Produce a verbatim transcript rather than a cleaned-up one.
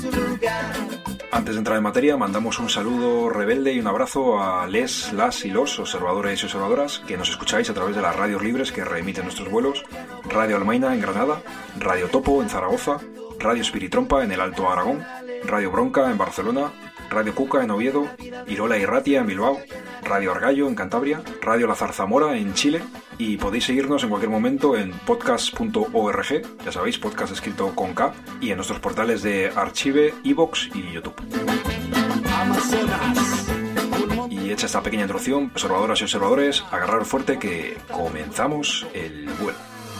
Antes de entrar en materia, mandamos un saludo rebelde y un abrazo a les, las y los observadores y observadoras que nos escucháis a través de las radios libres que reemiten nuestros vuelos: Radio Almaina en Granada, Radio Topo en Zaragoza, Radio Espiritrompa en el Alto Aragón, Radio Bronca en Barcelona, Radio Cuca en Oviedo, Irola y Ratia en Bilbao, Radio Argallo en Cantabria, Radio La Zarzamora en Chile, y podéis seguirnos en cualquier momento en podcast punto org, ya sabéis, podcast escrito con K, y en nuestros portales de Archive, iVoox y YouTube. Y hecha esta pequeña introducción, observadoras y observadores, agarraros fuerte que comenzamos el vuelo.